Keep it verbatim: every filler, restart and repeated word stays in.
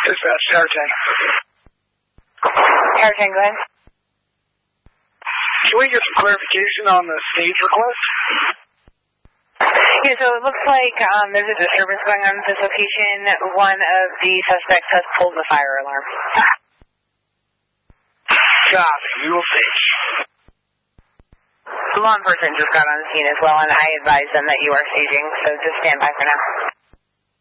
Dispatch, Tower ten. Tower ten, go ahead. Can we get some clarification on the stage request? Yeah, so it looks like um, there's a disturbance going on at this location. One of the suspects has pulled the fire alarm. Copy, we will see. Law enforcement just got on the scene as well, and I advised them that you are staging, so just stand by for now.